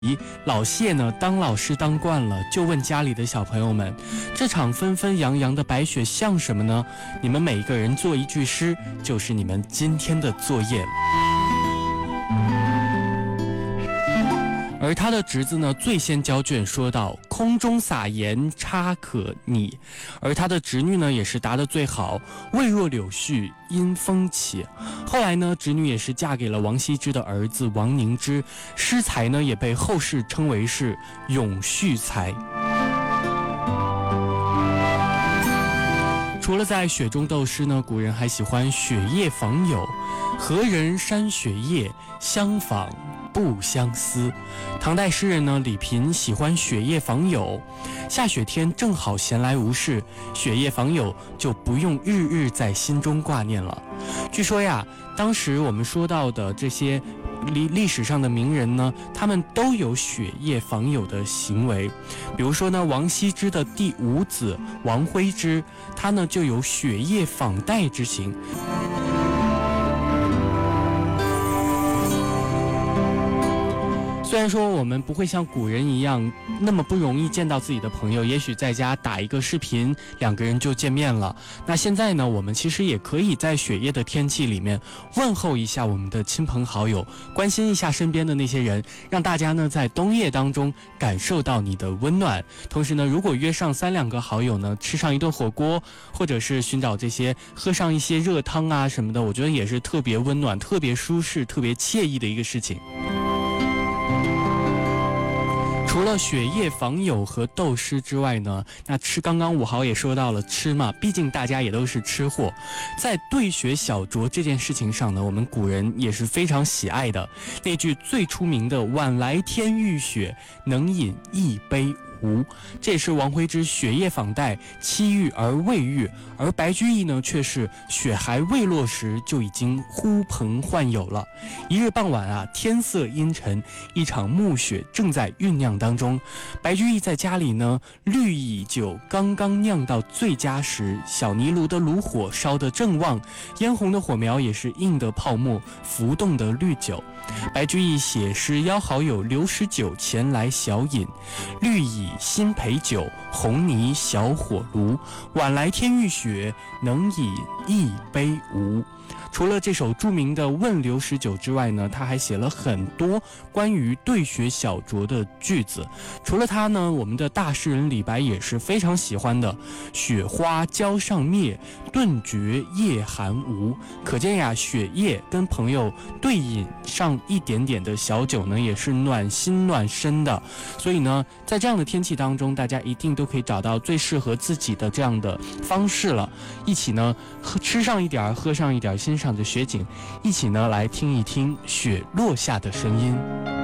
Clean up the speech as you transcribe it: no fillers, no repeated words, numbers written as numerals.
老谢呢，当老师当惯了，就问家里的小朋友们，这场纷纷扬扬的白雪像什么呢？你们每一个人做一句诗，就是你们今天的作业了。而他的侄子呢，最先交卷，说道：“空中撒盐，差可拟。”而他的侄女呢，也是答得最好：“未若柳絮，因风起。”后来呢，侄女也是嫁给了王羲之的儿子王凝之，诗才呢，也被后世称为是永续才。除了在雪中斗诗呢，古人还喜欢雪夜访友，何人山雪夜，相访不相思。唐代诗人呢李萍喜欢雪夜访友，下雪天正好闲来无事，雪夜访友就不用日日在心中挂念了。据说呀，当时我们说到的这些历史上的名人呢，他们都有雪夜访友的行为。比如说呢，王羲之的第五子王徽之，他呢就有雪夜访戴之行。虽然说我们不会像古人一样那么不容易见到自己的朋友，也许在家打一个视频，两个人就见面了。那现在呢，我们其实也可以在雪夜的天气里面问候一下我们的亲朋好友，关心一下身边的那些人，让大家呢在冬夜当中感受到你的温暖。同时呢，如果约上3-2个好友呢，吃上一顿火锅，或者是寻找这些喝上一些热汤啊什么的，我觉得也是特别温暖、特别舒适、特别惬意的一个事情。除了雪夜访友和斗诗之外呢，那吃，刚刚武豪也说到了吃嘛，毕竟大家也都是吃货。在对雪小酌这件事情上呢，我们古人也是非常喜爱的。那句最出名的“晚来天欲雪，能饮一杯壶”，这也是王徽之雪夜访戴，期遇而未遇。而白居易呢，却是雪还未落时就已经呼朋唤友了。一日傍晚啊，天色阴沉，一场暮雪正在酝酿当中。白居易在家里呢，绿蚁酒刚刚酿到最佳时，小泥炉的炉火烧得正旺，嫣红的火苗也是映得泡沫，浮动的绿酒。白居易写诗邀好友刘十九前来小饮，绿蚁新醅酒，红泥小火炉，晚来天欲雪，能饮一杯无。除了这首著名的《问刘十九》之外呢，他还写了很多关于对雪小酌的句子。除了他呢，我们的大诗人李白也是非常喜欢的“雪花蕉上灭，顿觉夜寒无”。可见呀，雪夜跟朋友对饮上一点点的小酒呢，也是暖心暖身的。所以呢，在这样的天气当中，大家一定都可以找到最适合自己的这样的方式了。一起呢，吃上一点，喝上一点，欣赏着雪景，一起呢来听一听雪落下的声音。